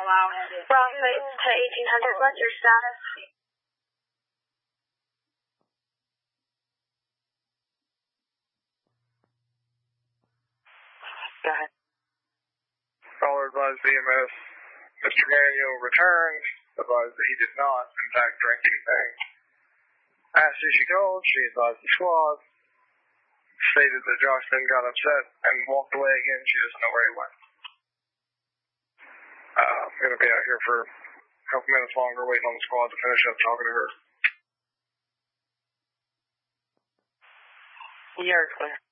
Wrong place to 1800. What's your status? Go ahead. Caller advised BMS. Mr. Manuel returned, advised that he did not, in fact, drink anything. Asked who she called, she advised the squad, stated that Josh then got upset and walked away again. She doesn't know where he went. I'm going to be out here for a couple minutes longer waiting on the squad to finish up talking to her. You're clear.